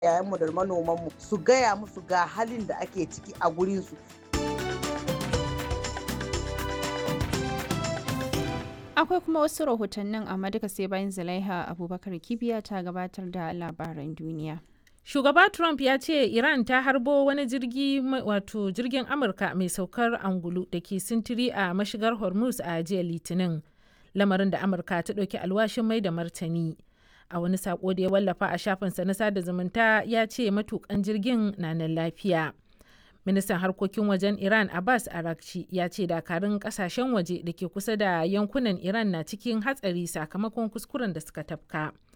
yayanmu da manomanmu su gaya musu ga halin da ake ciki a gurinsu. Akwai kuma wasu rahotannin amma duka sai bayan Zulaiha Abubakar Kibiya ta gabatar da labaran duniya. Shugaba Trump ya ce Iran ta harbo wani jirgin Amurka mai saukar angulu da ke sintiri a mashigar Hormuz a jiya Litinin, lamarin da Amurka ta ɗauki alwashin mai da martani. A wani sako da ya wallafa a shafinsa na sada zumunta ya ce matukan jirgin na nan lafiya. Ministan harkokin wajen Iran Abbas Araghchi ya ce dakarun kasashen waje da ke kusa da yankunan Iran na cikin hatsari sakamakon kuskuren da suka tafka.